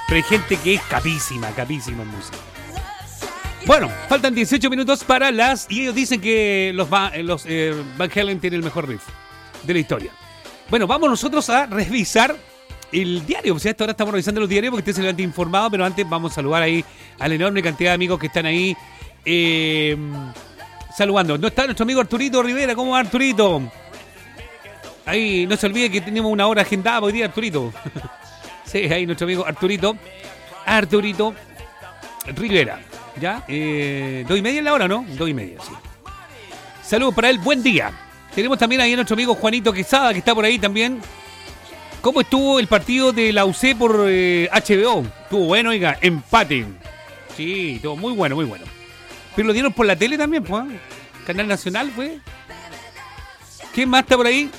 Pero hay gente que es capísima en música. Bueno, faltan 18 minutos para las... Y ellos dicen que los Van Halen tienen el mejor riff de la historia. Bueno, vamos nosotros a revisar el diario. O sea, hasta ahora estamos revisando los diarios porque usted se levanta informado, pero antes vamos a saludar ahí a la enorme cantidad de amigos que están ahí saludando. No está nuestro amigo Arturito Rivera. ¿Cómo va, Arturito? Ahí no se olvide que tenemos una hora agendada hoy día, Arturito. Sí, ahí nuestro amigo Arturito Rivera. ¿Ya? 2:30 en la hora, ¿no? 2:30, sí. Saludos para él, buen día. Tenemos también ahí a nuestro amigo Juanito Quesada, que está por ahí también. ¿Cómo estuvo el partido de la UC por HBO? Estuvo bueno, oiga, empate. Sí, estuvo muy bueno, muy bueno. Pero lo dieron por la tele también, pues. Canal Nacional, fue. ¿Quién más está por ahí?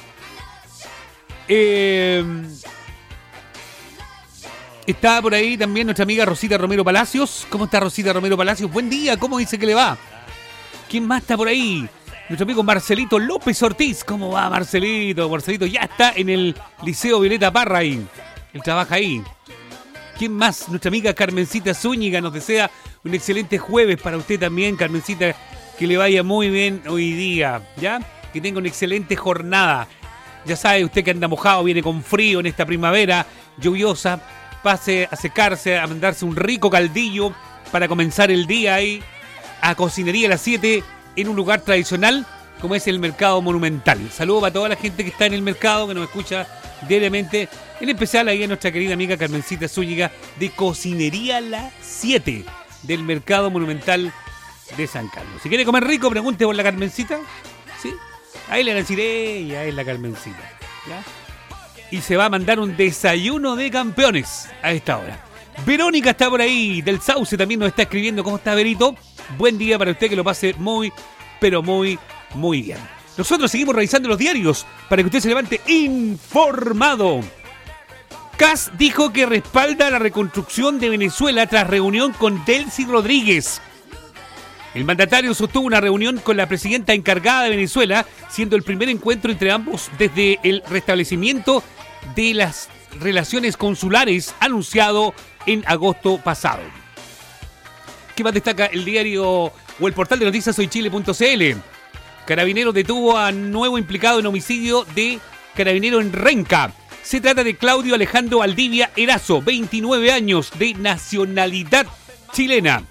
Está por ahí también nuestra amiga Rosita Romero Palacios. ¿Cómo está Rosita Romero Palacios? Buen día, ¿cómo dice que le va? ¿Quién más está por ahí? Nuestro amigo Marcelito López Ortiz. ¿Cómo va, Marcelito? Marcelito ya está en el Liceo Violeta Parra ahí. Él trabaja ahí. ¿Quién más? Nuestra amiga Carmencita Zúñiga nos desea un excelente jueves para usted también, Carmencita. Que le vaya muy bien hoy día, ¿ya? Que tenga una excelente jornada. Ya sabe usted que anda mojado, viene con frío en esta primavera lluviosa. Pase a secarse, a mandarse un rico caldillo para comenzar el día ahí a Cocinería Las 7 en un lugar tradicional como es el Mercado Monumental. Saludos para toda la gente que está en el mercado, que nos escucha diariamente, en especial ahí a nuestra querida amiga Carmencita Zúñiga de Cocinería Las 7 del Mercado Monumental de San Carlos. Si quiere comer rico, pregunte por la Carmencita, ¿sí? Ahí le van a decir, ella es la Carmencita, ¿ya? Y se va a mandar un desayuno de campeones a esta hora. Verónica está por ahí, del Sauce también nos está escribiendo. ¿Cómo está, Verito? Buen día para usted, que lo pase muy, pero muy, muy bien. Nosotros seguimos revisando los diarios para que usted se levante informado. Kast dijo que respalda la reconstrucción de Venezuela tras reunión con Delcy Rodríguez. El mandatario sostuvo una reunión con la presidenta encargada de Venezuela, siendo el primer encuentro entre ambos desde el restablecimiento de las relaciones consulares anunciado en agosto pasado. ¿Qué más destaca el diario o el portal de noticias soychile.cl? Carabineros detuvo a nuevo implicado en homicidio de carabinero en Renca. Se trata de Claudio Alejandro Valdivia Erazo, 29 años, de nacionalidad chilena.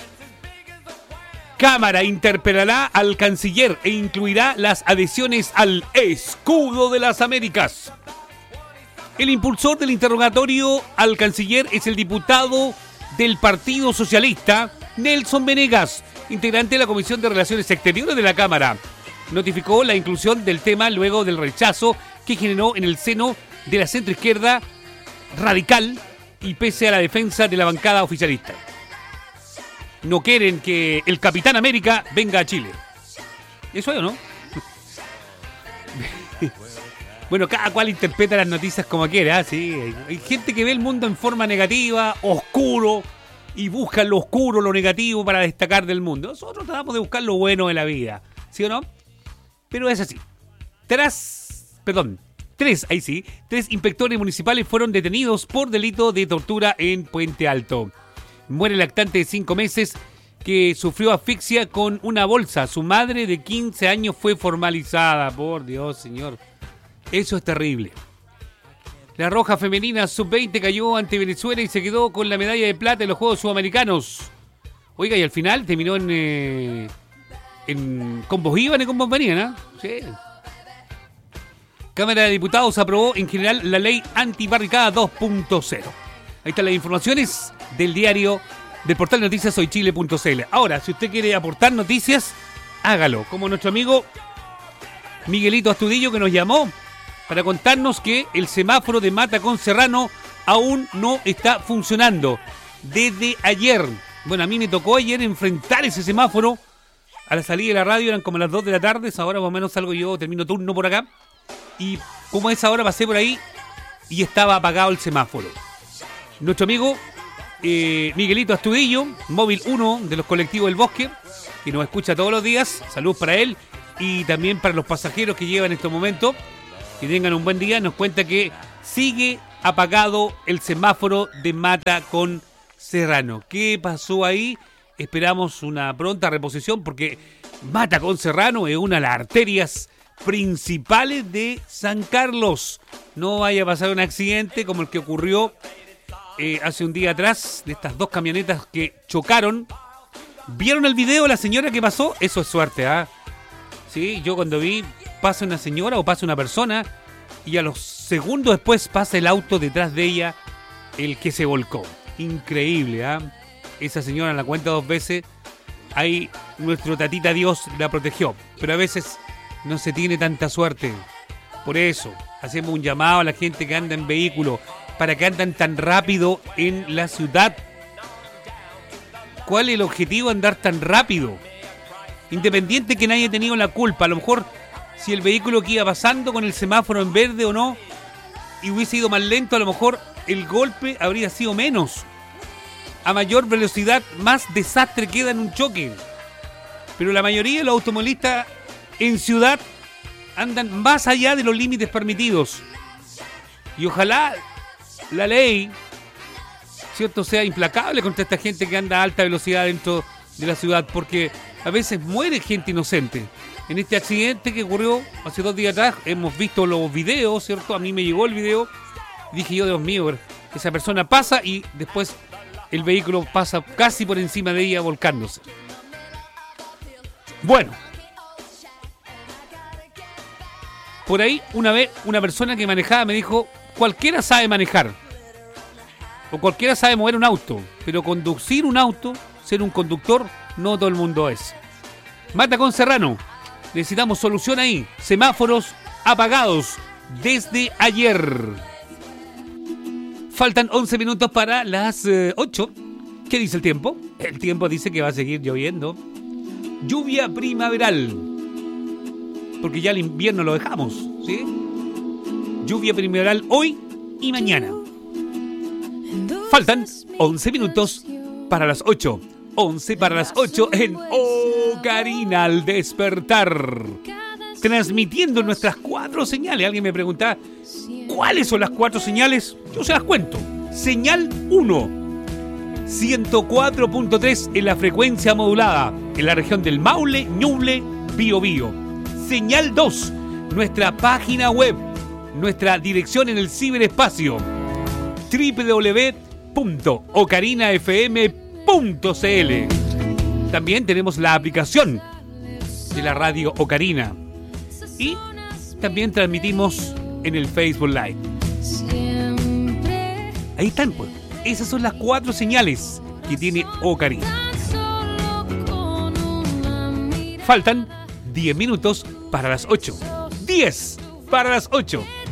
Cámara interpelará al canciller e incluirá las adhesiones al escudo de las Américas. El impulsor del interrogatorio al canciller es el diputado del Partido Socialista, Nelson Venegas, integrante de la Comisión de Relaciones Exteriores de la Cámara. Notificó la inclusión del tema luego del rechazo que generó en el seno de la centroizquierda radical y pese a la defensa de la bancada oficialista. No quieren que el Capitán América venga a Chile. ¿Eso es o no? Bueno, cada cual interpreta las noticias como quiere, ¿eh? Sí. Hay gente que ve el mundo en forma negativa, oscuro, y busca lo oscuro, lo negativo para destacar del mundo. Nosotros tratamos de buscar lo bueno de la vida, ¿sí o no? Pero es así. Tres inspectores municipales fueron detenidos por delito de tortura en Puente Alto. Muere el lactante de 5 meses que sufrió asfixia con una bolsa. Su madre de 15 años fue formalizada. Por Dios, señor. Eso es terrible. La Roja Femenina Sub-20 cayó ante Venezuela y se quedó con la medalla de plata en los Juegos Sudamericanos. Oiga, y al final terminó en combos iban y combos venían, ¿eh? Sí. Cámara de Diputados aprobó en general la ley antibarricada 2.0. Ahí están las informaciones del diario del portal de noticias soychile.cl. Ahora, si usted quiere aportar noticias, hágalo. Como nuestro amigo Miguelito Astudillo, que nos llamó para contarnos que el semáforo de Mata con Serrano aún no está funcionando. Desde ayer. Bueno, a mí me tocó ayer enfrentar ese semáforo. A la salida de la radio eran como las 2 de la tarde. Ahora más o menos salgo yo, termino turno por acá. Y como es ahora, pasé por ahí y estaba apagado el semáforo. Nuestro amigo Miguelito Astudillo, móvil 1 de los colectivos del Bosque, que nos escucha todos los días. Saludos para él y también para los pasajeros que llevan en estos momentos. Que tengan un buen día. Nos cuenta que sigue apagado el semáforo de Mata con Serrano. ¿Qué pasó ahí? Esperamos una pronta reposición porque Mata con Serrano es una de las arterias principales de San Carlos. No vaya a pasar un accidente como el que ocurrió hace un día atrás, de estas dos camionetas que chocaron. ¿Vieron el video de la señora que pasó? Eso es suerte, ¿ah? Sí, yo cuando vi, pasa una señora o pasa una persona y a los segundos después pasa el auto detrás de ella, el que se volcó. Increíble, ¿ah? Esa señora la cuenta 2 veces, ahí nuestro tatita Dios la protegió. Pero a veces no se tiene tanta suerte. Por eso, hacemos un llamado a la gente que anda en vehículo, para que andan tan rápido en la ciudad. ¿Cuál es el objetivo de andar tan rápido? Independiente que nadie ha tenido la culpa. A lo mejor si el vehículo que iba pasando con el semáforo en verde o no y hubiese ido más lento, a lo mejor el golpe habría sido menos. A mayor velocidad, más desastre queda en un choque. Pero la mayoría de los automovilistas en ciudad andan más allá de los límites permitidos. Y ojalá la ley, ¿cierto?, sea implacable contra esta gente que anda a alta velocidad dentro de la ciudad, porque a veces muere gente inocente. En este accidente que ocurrió hace 2 días atrás, hemos visto los videos, ¿cierto? A mí me llegó el video, dije yo, Dios mío, esa persona pasa y después el vehículo pasa casi por encima de ella volcándose. Bueno, por ahí una vez una persona que manejaba me dijo: cualquiera sabe manejar o cualquiera sabe mover un auto, pero conducir un auto, ser un conductor, no todo el mundo es. Mata con Serrano, necesitamos solución ahí. Semáforos apagados desde ayer. Faltan 11 minutos para las 8. ¿Qué dice el tiempo? El tiempo dice que va a seguir lloviendo. Lluvia primaveral, porque ya el invierno lo dejamos, ¿sí? Lluvia primaveral hoy y mañana. Faltan 11 minutos para las 8. 11 para las 8 en Ocarina al despertar. Transmitiendo nuestras 4 señales. Alguien me pregunta, ¿cuáles son las 4 señales? Yo se las cuento. Señal 1, 104.3 en la frecuencia modulada, en la región del Maule, Ñuble, Biobío. Señal 2, nuestra página web, nuestra dirección en el ciberespacio, www.ocarinafm.cl. También tenemos la aplicación de la radio Ocarina y también transmitimos en el Facebook Live. Ahí están, pues. Esas son las 4 señales que tiene Ocarina. Faltan 10 minutos para las 8. 10 para las 8.